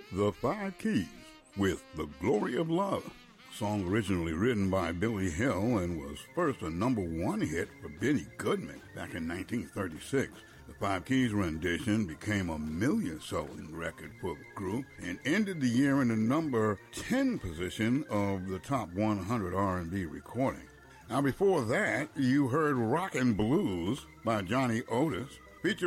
The Five Keys with The Glory of Love. Song originally written by Billy Hill and was first a number one hit for Benny Goodman back in 1936. The Five Keys rendition became a million-selling record for the group and ended the year in the number 10 position of the top 100 R&B recording. Now, before that, you heard Rockin' Blues by Johnny Otis,